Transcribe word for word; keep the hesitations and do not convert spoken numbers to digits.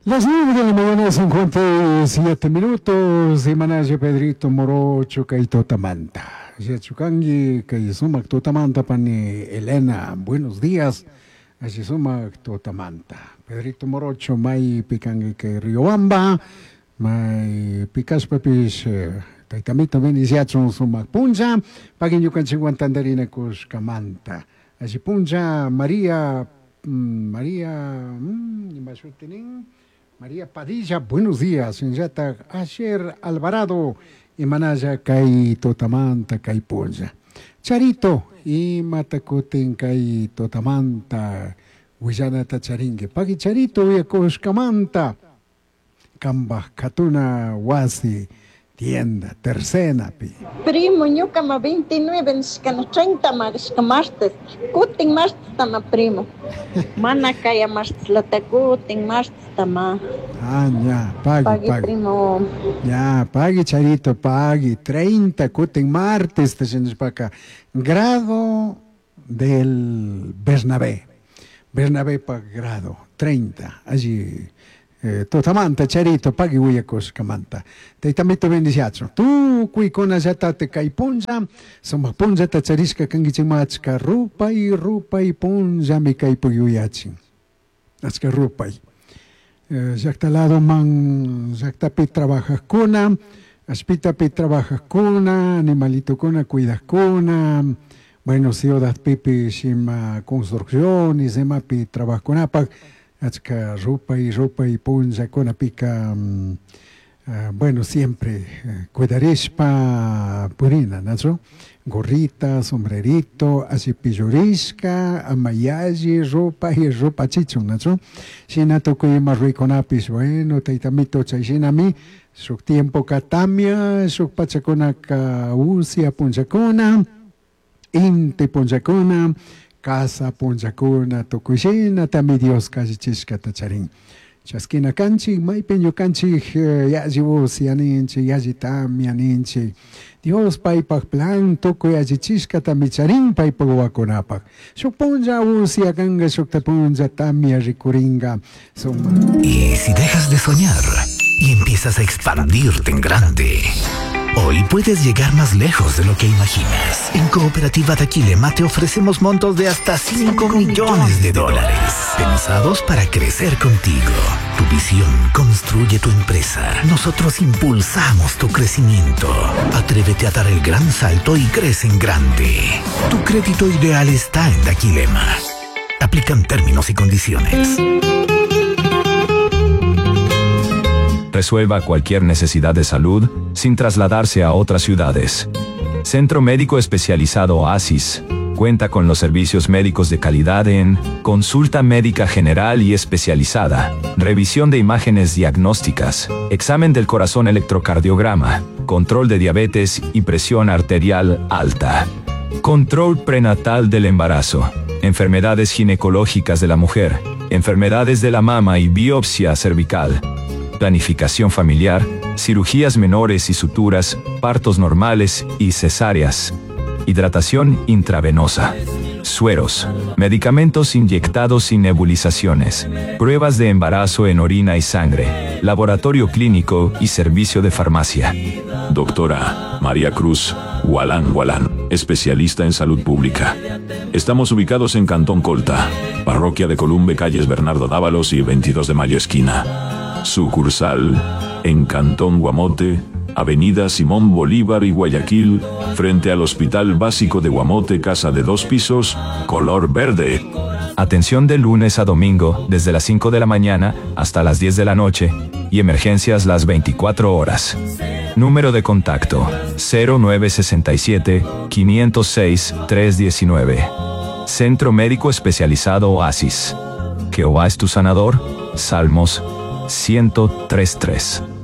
Las nueve de la mañana, cincuenta y siete minutos. Imanaje Pedrito Morocho, Kaito Tamanta. Yachukangi, Kayisumak Totamanta, Pani Elena. Buenos días. Ayisumak Totamanta. Pedrito Morocho, Mai Picangi, que Riobamba. Mai Picas Papis. Taitamita Benisiatron Sumak Punja. Pagin Yukan Chiguantandarina Cuscamanta. Ajipunja, María. María. María Padilla, buenos días. Injata Asher Alvarado, Imanaya Kai Totamanta Kai Ponja. Charito, y Matacoten Kai Totamanta, Huillanata Charingue. Pagi Charito, Viacoscamanta, Camba Catuna Wasi, tienda, tercena, pi. Primo, ñucama veintinueve, niscana treinta marisca martes. Kutin martes tama primo. Mana kaya martes lata kutin martes tama. Ah, ya, pague, Pagi, pague. primo. Ya, pague, Charito, pague. treinta, kutin martes, te sientes para acá. Grado del Bernabé. Bernabé para grado, treinta, allí. Eh, Totamanta, Charito, pagi huyacos camanta. Te también te bendiciono. Tú, cui con ajatate kai ponja, soma ponja ta charisca kangichimachka, rupa y rupa y ponja mi kai puyuyachin. Achka rupa y. Jacta lado man, jacta pi trabajas kuna, aspita pi trabajas kuna, animalito kuna, cuidas kuna. Bueno, ciudad pipi shima construcción y sema pi trabajas kuna, pa. Achka ropa y ropa y ponja con pica, um, uh, bueno, siempre uh, cuidarispa purina, ¿no? Gorrita, sombrerito, así pillorisca, amayaji, ropa y ropa chichon, ¿no? Si no toco y más riconapis, bueno, taitamito chaishinami, su tiempo katamia, su pachacona causia ponchacona, inte ponchacona, casa ponchacuna tocuishina tami Dios casi chisca tacharin chaskina canchi mai peño canchi yaji vos yaninchi yaji tam yaninchi Dios pai pak plan toco yaji chisca tami charin pai paguaconapak sok ponja vos yakanga sok tapunja tamia ricuringa soma. Y si dejas de soñar y empiezas a expandirte en grande, hoy puedes llegar más lejos de lo que imaginas. En Cooperativa Daquilema te ofrecemos montos de hasta cinco millones de dólares, pensados para crecer contigo. Tu visión construye tu empresa. Nosotros impulsamos tu crecimiento. Atrévete a dar el gran salto y crece en grande. Tu crédito ideal está en Daquilema. Aplican términos y condiciones. Resuelva cualquier necesidad de salud sin trasladarse a otras ciudades. Centro Médico Especializado Oasis cuenta con los servicios médicos de calidad en consulta médica general y especializada, revisión de imágenes diagnósticas, examen del corazón electrocardiograma, control de diabetes y presión arterial alta, control prenatal del embarazo, enfermedades ginecológicas de la mujer, enfermedades de la mama y biopsia cervical, planificación familiar, cirugías menores y suturas, partos normales y cesáreas, hidratación intravenosa, sueros, medicamentos inyectados y nebulizaciones, pruebas de embarazo en orina y sangre, laboratorio clínico y servicio de farmacia. Doctora María Cruz Gualán Gualán, especialista en salud pública. Estamos ubicados en Cantón Colta, Parroquia de Columbe, calles Bernardo Dávalos y veintidós de mayo esquina. Sucursal en Cantón Guamote, Avenida Simón Bolívar y Guayaquil, frente al Hospital Básico de Guamote, casa de dos pisos, color verde. Atención de lunes a domingo, desde las cinco de la mañana hasta las diez de la noche, y emergencias las veinticuatro horas. Número de contacto, cero nueve seis siete, cinco cero seis, tres uno nueve. Centro Médico Especializado Oasis. Jehová es tu sanador. Salmos ciento tres punto tres.